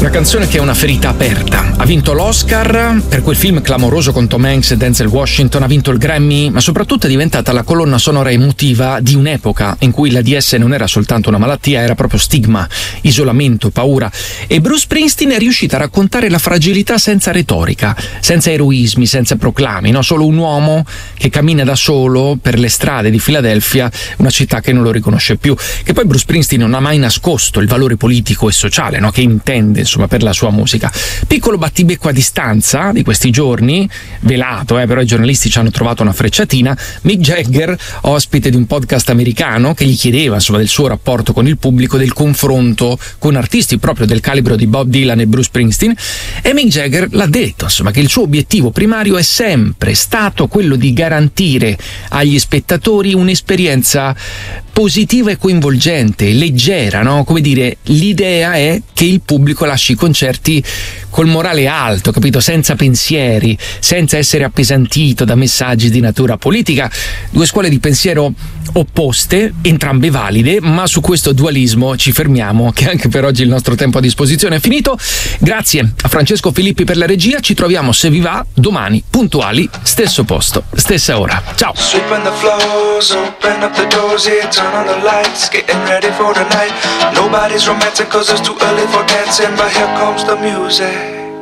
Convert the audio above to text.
una canzone che è una ferita aperta. Ha vinto l'Oscar per quel film clamoroso con Tom Hanks e Denzel Washington, ha vinto il Grammy, ma soprattutto è diventata la colonna sonora emotiva di un'epoca in cui l'AIDS non era soltanto una malattia, era proprio stigma, isolamento, paura. E Bruce Springsteen è riuscito a raccontare la fragilità senza retorica, senza eroismi, senza proclami, no? Solo un uomo che cammina da solo per le strade di Filadelfia, una città che non lo riconosce più. Che poi Bruce Springsteen non ha mai nascosto il valore politico e sociale, no? Che intende, insomma, per la sua musica. Piccolo battibecco a distanza di questi giorni, velato, però i giornalisti ci hanno trovato una frecciatina. Mick Jagger, ospite di un podcast americano, che gli chiedeva, insomma, del suo rapporto con il pubblico, del confronto con artisti proprio del calibro di Bob Dylan e Bruce Springsteen, e Mick Jagger l'ha detto, insomma, che il suo obiettivo primario è sempre stato quello di garantire agli spettatori un'esperienza positiva e coinvolgente, leggera, no? Come dire, l'idea è che il pubblico lasci i concerti col morale alto, capito? Senza pensieri, senza essere appesantito da messaggi di natura politica. Due scuole di pensiero opposte, entrambe valide, ma su questo dualismo ci fermiamo, che anche per oggi il nostro tempo a disposizione è finito. Grazie a Francesco Filippi per la regia, ci troviamo, se vi va, domani puntuali, stesso posto, stessa ora. Ciao! Sweeping the floors, open up the doors, yeah, turn on the lights, getting ready for the night. Nobody's romantic 'cause it's too early for dancing, but here comes the music.